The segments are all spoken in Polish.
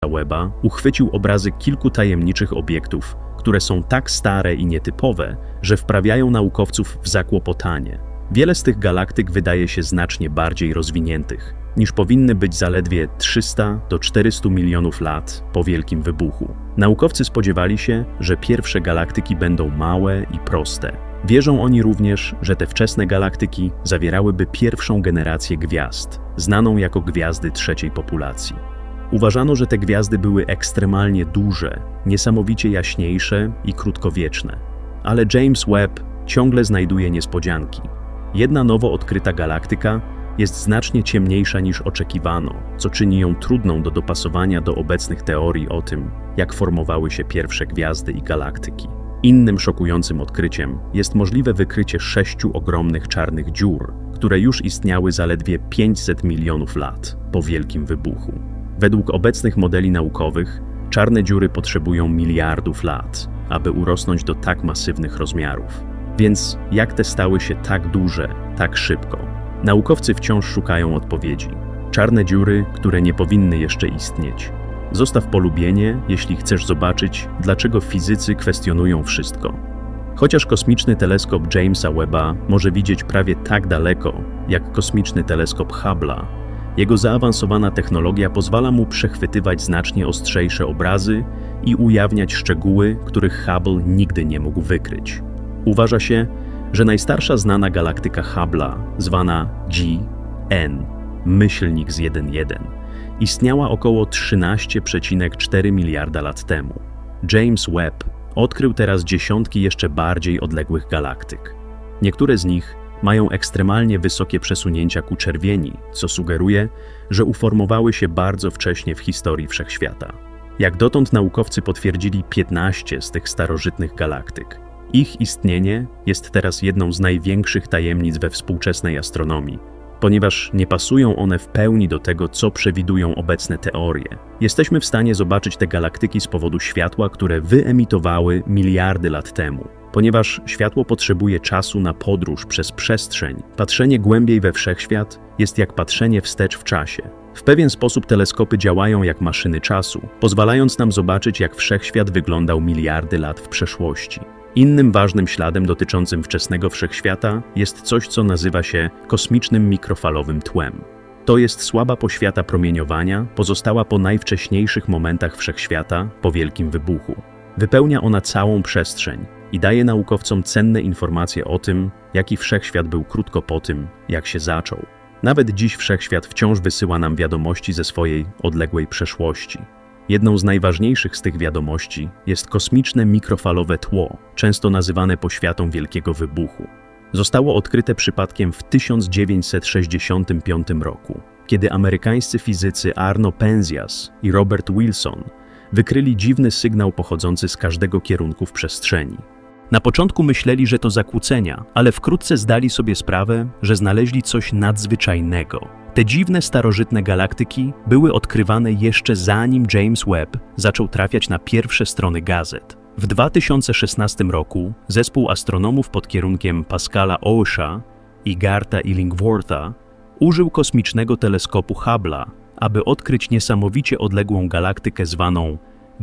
Webba uchwycił obrazy kilku tajemniczych obiektów, które są tak stare i nietypowe, że wprawiają naukowców w zakłopotanie. Wiele z tych galaktyk wydaje się znacznie bardziej rozwiniętych, niż powinny być zaledwie 300 do 400 milionów lat po Wielkim Wybuchu. Naukowcy spodziewali się, że pierwsze galaktyki będą małe i proste. Wierzą oni również, że te wczesne galaktyki zawierałyby pierwszą generację gwiazd, znaną jako gwiazdy trzeciej populacji. Uważano, że te gwiazdy były ekstremalnie duże, niesamowicie jaśniejsze i krótkowieczne. Ale James Webb ciągle znajduje niespodzianki. Jedna nowo odkryta galaktyka jest znacznie ciemniejsza niż oczekiwano, co czyni ją trudną do dopasowania do obecnych teorii o tym, jak formowały się pierwsze gwiazdy i galaktyki. Innym szokującym odkryciem jest możliwe wykrycie 6 ogromnych czarnych dziur, które już istniały zaledwie 500 milionów lat po Wielkim Wybuchu. Według obecnych modeli naukowych, czarne dziury potrzebują miliardów lat, aby urosnąć do tak masywnych rozmiarów. Więc jak te stały się tak duże, tak szybko? Naukowcy wciąż szukają odpowiedzi. Czarne dziury, które nie powinny jeszcze istnieć. Zostaw polubienie, jeśli chcesz zobaczyć, dlaczego fizycy kwestionują wszystko. Chociaż kosmiczny teleskop Jamesa Webba może widzieć prawie tak daleko, jak kosmiczny teleskop Hubble'a, jego zaawansowana technologia pozwala mu przechwytywać znacznie ostrzejsze obrazy i ujawniać szczegóły, których Hubble nigdy nie mógł wykryć. Uważa się, że najstarsza znana galaktyka Hubble'a, zwana GN, myślnik z 1.1, istniała około 13,4 miliarda lat temu. James Webb odkrył teraz dziesiątki jeszcze bardziej odległych galaktyk. Niektóre z nich mają ekstremalnie wysokie przesunięcia ku czerwieni, co sugeruje, że uformowały się bardzo wcześnie w historii Wszechświata. Jak dotąd naukowcy potwierdzili 15 z tych starożytnych galaktyk. Ich istnienie jest teraz jedną z największych tajemnic we współczesnej astronomii, ponieważ nie pasują one w pełni do tego, co przewidują obecne teorie. Jesteśmy w stanie zobaczyć te galaktyki z powodu światła, które wyemitowały miliardy lat temu. Ponieważ światło potrzebuje czasu na podróż przez przestrzeń, patrzenie głębiej we wszechświat jest jak patrzenie wstecz w czasie. W pewien sposób teleskopy działają jak maszyny czasu, pozwalając nam zobaczyć, jak wszechświat wyglądał miliardy lat w przeszłości. Innym ważnym śladem dotyczącym wczesnego wszechświata jest coś, co nazywa się kosmicznym mikrofalowym tłem. To jest słaba poświata promieniowania, pozostała po najwcześniejszych momentach wszechświata, po Wielkim Wybuchu. Wypełnia ona całą przestrzeń i daje naukowcom cenne informacje o tym, jaki wszechświat był krótko po tym, jak się zaczął. Nawet dziś wszechświat wciąż wysyła nam wiadomości ze swojej odległej przeszłości. Jedną z najważniejszych z tych wiadomości jest kosmiczne mikrofalowe tło, często nazywane poświatą Wielkiego Wybuchu. Zostało odkryte przypadkiem w 1965 roku, kiedy amerykańscy fizycy Arno Penzias i Robert Wilson wykryli dziwny sygnał pochodzący z każdego kierunku w przestrzeni. Na początku myśleli, że to zakłócenia, ale wkrótce zdali sobie sprawę, że znaleźli coś nadzwyczajnego. Te dziwne, starożytne galaktyki były odkrywane jeszcze zanim James Webb zaczął trafiać na pierwsze strony gazet. W 2016 roku zespół astronomów pod kierunkiem Pascala Oysha i Garta Illingwortha użył kosmicznego teleskopu Hubble'a, aby odkryć niesamowicie odległą galaktykę zwaną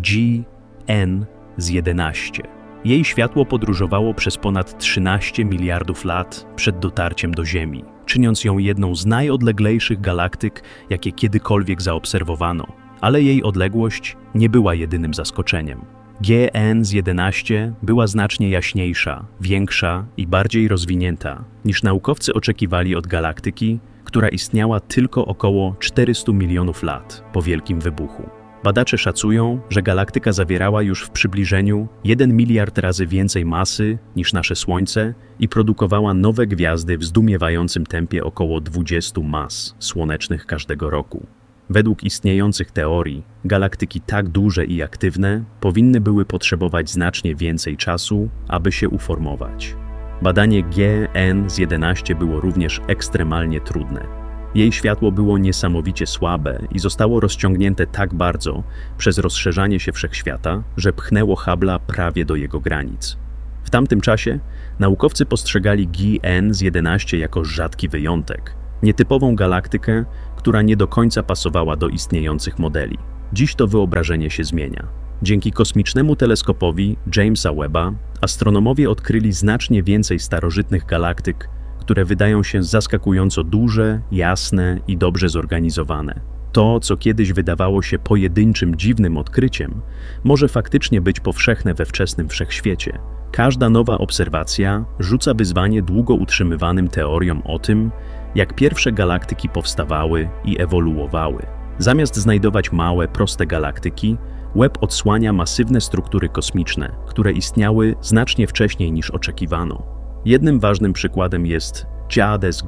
GN z 11. Jej światło podróżowało przez ponad 13 miliardów lat przed dotarciem do Ziemi, czyniąc ją jedną z najodleglejszych galaktyk, jakie kiedykolwiek zaobserwowano. Ale jej odległość nie była jedynym zaskoczeniem. GN z 11 była znacznie jaśniejsza, większa i bardziej rozwinięta niż naukowcy oczekiwali od galaktyki, która istniała tylko około 400 milionów lat po Wielkim Wybuchu. Badacze szacują, że galaktyka zawierała już w przybliżeniu 1 miliard razy więcej masy niż nasze Słońce i produkowała nowe gwiazdy w zdumiewającym tempie około 20 mas słonecznych każdego roku. Według istniejących teorii, galaktyki tak duże i aktywne powinny były potrzebować znacznie więcej czasu, aby się uformować. Badanie GN z 11 było również ekstremalnie trudne. Jej światło było niesamowicie słabe i zostało rozciągnięte tak bardzo przez rozszerzanie się wszechświata, że pchnęło Hubble'a prawie do jego granic. W tamtym czasie naukowcy postrzegali GN z 11 jako rzadki wyjątek, nietypową galaktykę, która nie do końca pasowała do istniejących modeli. Dziś to wyobrażenie się zmienia. Dzięki kosmicznemu teleskopowi Jamesa Webba astronomowie odkryli znacznie więcej starożytnych galaktyk, które wydają się zaskakująco duże, jasne i dobrze zorganizowane. To, co kiedyś wydawało się pojedynczym, dziwnym odkryciem, może faktycznie być powszechne we wczesnym wszechświecie. Każda nowa obserwacja rzuca wyzwanie długo utrzymywanym teoriom o tym, jak pierwsze galaktyki powstawały i ewoluowały. Zamiast znajdować małe, proste galaktyki, Webb odsłania masywne struktury kosmiczne, które istniały znacznie wcześniej niż oczekiwano. Jednym ważnym przykładem jest Dziades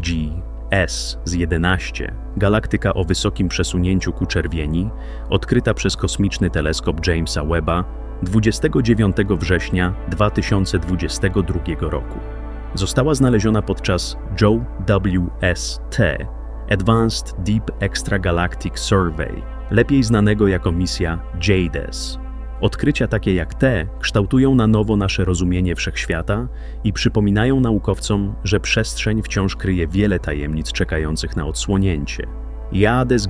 GS-11, galaktyka o wysokim przesunięciu ku czerwieni, odkryta przez kosmiczny teleskop Jamesa Webba 29 września 2022 roku. Została znaleziona podczas JOWST, Advanced Deep Extragalactic Survey, lepiej znanego jako misja JADES. Odkrycia takie jak te kształtują na nowo nasze rozumienie wszechświata i przypominają naukowcom, że przestrzeń wciąż kryje wiele tajemnic czekających na odsłonięcie. JADES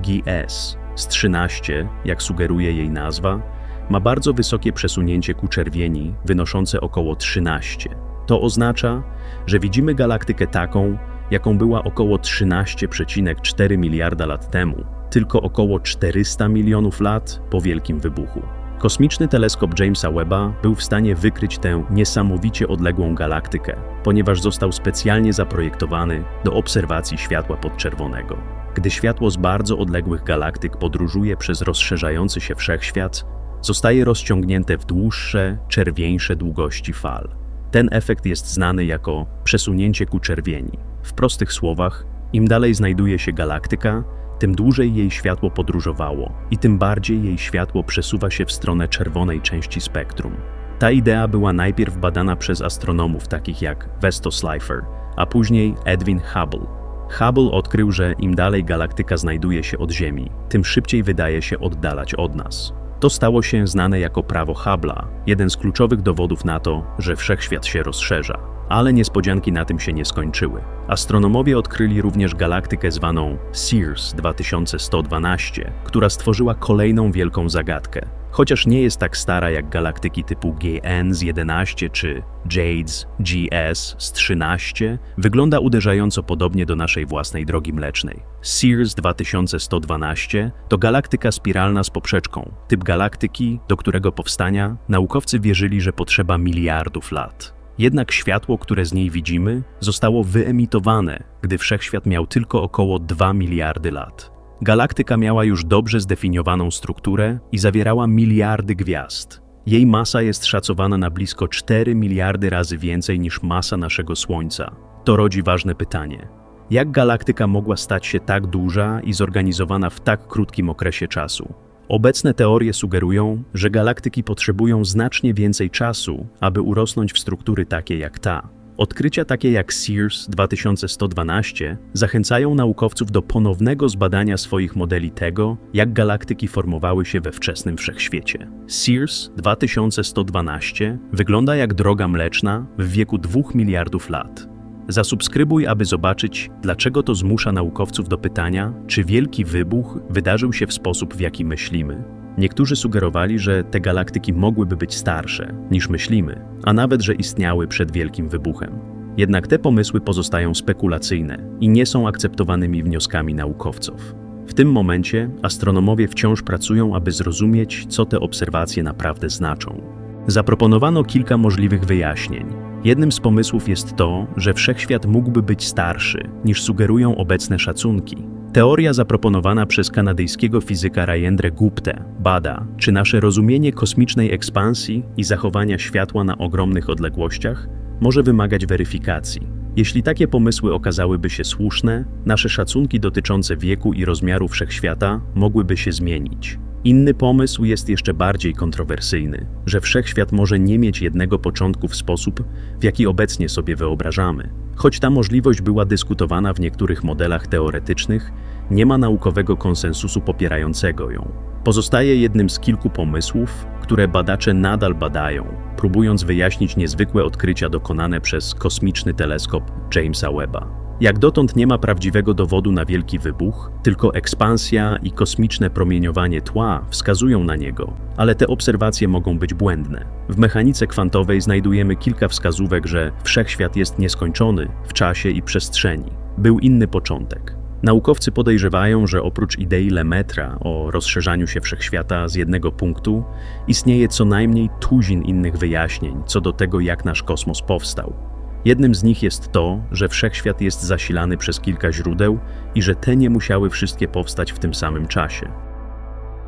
GS-13, jak sugeruje jej nazwa, ma bardzo wysokie przesunięcie ku czerwieni, wynoszące około 13. To oznacza, że widzimy galaktykę taką, jaką była około 13,4 miliarda lat temu, tylko około 400 milionów lat po Wielkim Wybuchu. Kosmiczny teleskop Jamesa Webba był w stanie wykryć tę niesamowicie odległą galaktykę, ponieważ został specjalnie zaprojektowany do obserwacji światła podczerwonego. Gdy światło z bardzo odległych galaktyk podróżuje przez rozszerzający się wszechświat, zostaje rozciągnięte w dłuższe, czerwieńsze długości fal. Ten efekt jest znany jako przesunięcie ku czerwieni. W prostych słowach, im dalej znajduje się galaktyka, tym dłużej jej światło podróżowało i tym bardziej jej światło przesuwa się w stronę czerwonej części spektrum. Ta idea była najpierw badana przez astronomów takich jak Vesto Slipher, a później Edwin Hubble. Hubble odkrył, że im dalej galaktyka znajduje się od Ziemi, tym szybciej wydaje się oddalać od nas. To stało się znane jako prawo Hubble'a, jeden z kluczowych dowodów na to, że wszechświat się rozszerza. Ale niespodzianki na tym się nie skończyły. Astronomowie odkryli również galaktykę zwaną CEERS 2112, która stworzyła kolejną wielką zagadkę. Chociaż nie jest tak stara jak galaktyki typu GN-11 czy JADES GS-13, wygląda uderzająco podobnie do naszej własnej drogi mlecznej. CEERS 2112 to galaktyka spiralna z poprzeczką, typ galaktyki, do którego powstania naukowcy wierzyli, że potrzeba miliardów lat. Jednak światło, które z niej widzimy, zostało wyemitowane, gdy wszechświat miał tylko około 2 miliardy lat. Galaktyka miała już dobrze zdefiniowaną strukturę i zawierała miliardy gwiazd. Jej masa jest szacowana na blisko 4 miliardy razy więcej niż masa naszego Słońca. To rodzi ważne pytanie. Jak galaktyka mogła stać się tak duża i zorganizowana w tak krótkim okresie czasu? Obecne teorie sugerują, że galaktyki potrzebują znacznie więcej czasu, aby urosnąć w struktury takie jak ta. Odkrycia takie jak CEERS 2112 zachęcają naukowców do ponownego zbadania swoich modeli tego, jak galaktyki formowały się we wczesnym wszechświecie. CEERS 2112 wygląda jak droga mleczna w wieku 2 miliardów lat. Zasubskrybuj, aby zobaczyć, dlaczego to zmusza naukowców do pytania, czy Wielki Wybuch wydarzył się w sposób, w jaki myślimy. Niektórzy sugerowali, że te galaktyki mogłyby być starsze, niż myślimy, a nawet, że istniały przed Wielkim Wybuchem. Jednak te pomysły pozostają spekulacyjne i nie są akceptowanymi wnioskami naukowców. W tym momencie astronomowie wciąż pracują, aby zrozumieć, co te obserwacje naprawdę znaczą. Zaproponowano kilka możliwych wyjaśnień. Jednym z pomysłów jest to, że wszechświat mógłby być starszy, niż sugerują obecne szacunki. Teoria zaproponowana przez kanadyjskiego fizyka Rajendrę Guptę bada, czy nasze rozumienie kosmicznej ekspansji i zachowania światła na ogromnych odległościach może wymagać weryfikacji. Jeśli takie pomysły okazałyby się słuszne, nasze szacunki dotyczące wieku i rozmiaru wszechświata mogłyby się zmienić. Inny pomysł jest jeszcze bardziej kontrowersyjny, że wszechświat może nie mieć jednego początku w sposób, w jaki obecnie sobie wyobrażamy. Choć ta możliwość była dyskutowana w niektórych modelach teoretycznych, nie ma naukowego konsensusu popierającego ją. Pozostaje jednym z kilku pomysłów, które badacze nadal badają, próbując wyjaśnić niezwykłe odkrycia dokonane przez kosmiczny teleskop Jamesa Webba. Jak dotąd nie ma prawdziwego dowodu na wielki wybuch, tylko ekspansja i kosmiczne promieniowanie tła wskazują na niego, ale te obserwacje mogą być błędne. W mechanice kwantowej znajdujemy kilka wskazówek, że wszechświat jest nieskończony w czasie i przestrzeni. Był inny początek. Naukowcy podejrzewają, że oprócz idei Lemaître'a o rozszerzaniu się wszechświata z jednego punktu, istnieje co najmniej tuzin innych wyjaśnień co do tego, jak nasz kosmos powstał. Jednym z nich jest to, że wszechświat jest zasilany przez kilka źródeł i że te nie musiały wszystkie powstać w tym samym czasie.